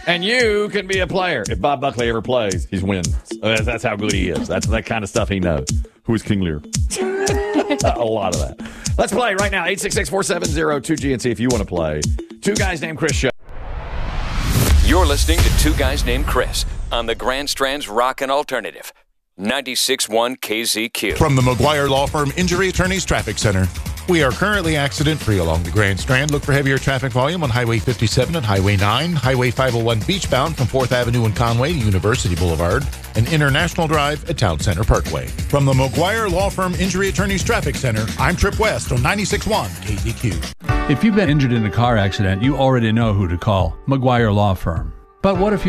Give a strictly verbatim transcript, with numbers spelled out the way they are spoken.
And you can be a player. If Bob Buckley ever plays, he's wins. That's, that's how good he is. That's that kind of stuff he knows. Who is King Lear? A lot of that. Let's play right now. eight six six, four seven zero, two G and see if you want to play. Two Guys Named Chris show. You're listening to Two Guys Named Chris on the Grand Strand's Rockin' Alternative. ninety-six point one K Z Q. From the McGuire Law Firm Injury Attorneys Traffic Center. We are currently accident-free along the Grand Strand. Look for heavier traffic volume on Highway fifty-seven and Highway nine, Highway five oh one beachbound from fourth Avenue and Conway to University Boulevard, and International Drive at Town Center Parkway. From the McGuire Law Firm Injury Attorneys Traffic Center, I'm Trip West on ninety-six point one K Z Q. If you've been injured in a car accident, you already know who to call. McGuire Law Firm. But what if you